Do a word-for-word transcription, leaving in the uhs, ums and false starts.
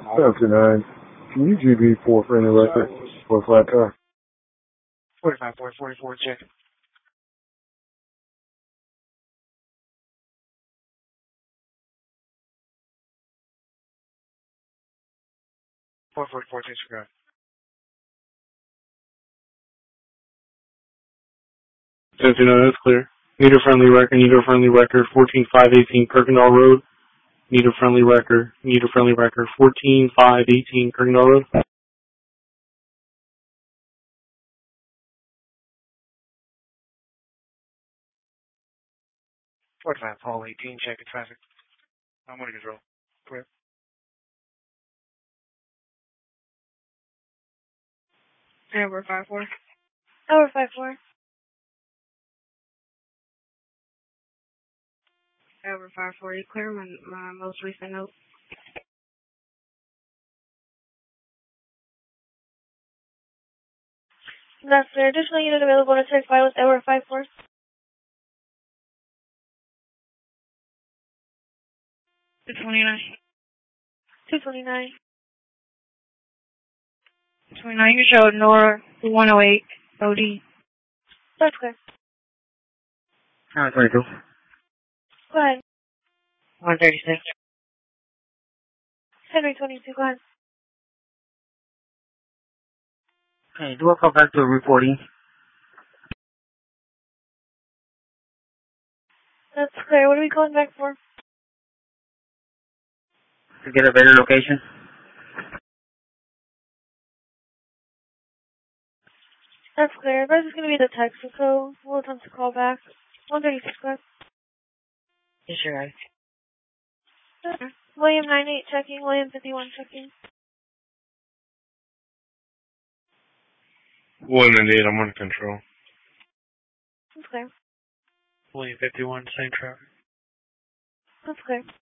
seventy-nine. Can you G B four for any record for a flat car? forty-five, four, forty-four, check. four forty-four, disregard. seventy-nine, that's clear. Meter friendly record, meter friendly record, fourteen five eighteen Kirkendall Road. Meter friendly record, meter friendly record, fourteen five eighteen Kirkendall Road. forty-five, Paul, eighteen, check the traffic. I'm under control. Clear. Over five four. Over five four. Over five four. You clear my, my most recent note. That's the additional unit available to take file with over five four. two twenty-nine. two twenty-nine. two twenty-nine, you showed Nora one oh eight O D. That's clear. one thirty-two. Go ahead. one thirty-six. Henry twenty-two, go ahead. Okay, do a call back to reporting. That's clear. What are we calling back for? To get a better location. That's clear. This is going to be the Texaco. We'll attempt to call back. one thirty-six, go ahead. Yes, you're right. Okay. William ninety-eight checking. William fifty-one checking. William ninety-eight, I'm under control. That's clear. William fifty-one, same traffic. That's clear.